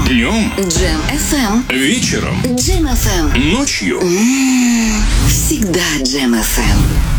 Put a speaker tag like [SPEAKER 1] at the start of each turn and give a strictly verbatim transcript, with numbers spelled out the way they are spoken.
[SPEAKER 1] Днем.
[SPEAKER 2] Джем эф эм.
[SPEAKER 1] Вечером.
[SPEAKER 2] Джем эф эм.
[SPEAKER 1] Ночью.
[SPEAKER 2] М-м-м. Всегда Джем эф эм.